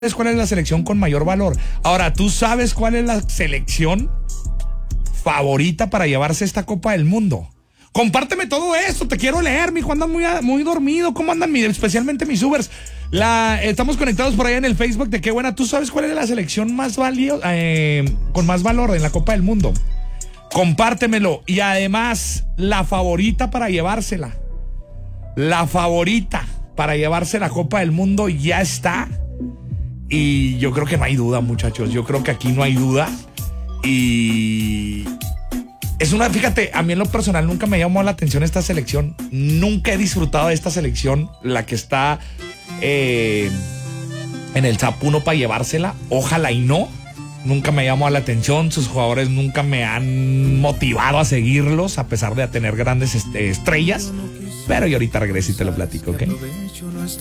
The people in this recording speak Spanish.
sabes cuál es la selección con mayor valor. Ahora, ¿tú sabes cuál es la selección favorita para llevarse esta Copa del Mundo? Compárteme todo esto, te quiero leer, mijo, andas muy dormido. ¿Cómo andan, especialmente mis Ubers? Estamos conectados por allá en el Facebook de Qué Buena. ¿Tú sabes cuál es la selección más con más valor en la Copa del Mundo? Compártemelo. Y además, la favorita para llevársela. La favorita para llevarse la Copa del Mundo ya está. Y yo creo que no hay duda, muchachos. Yo creo que aquí no hay duda. Y fíjate, a mí en lo personal nunca me llamó la atención esta selección. Nunca he disfrutado de esta selección, la que está en el top 1 para llevársela. Ojalá y no. Nunca me llamó la atención. Sus jugadores nunca me han motivado a seguirlos, a pesar de tener grandes estrellas. Pero yo ahorita regreso y te lo platico, ¿ok?